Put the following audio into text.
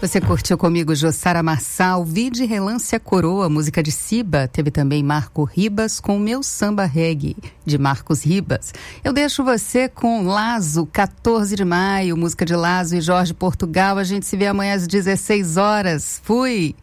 Você curtiu comigo Jossara Marçal, Vide Relance a Coroa, música de Siba. Teve também Marco Ribas com o Meu Samba Reggae, de Marcos Ribas. Eu deixo você com Lazo, 14 de maio, música de Lazo e Jorge Portugal. A gente se vê amanhã às 16 horas. Fui!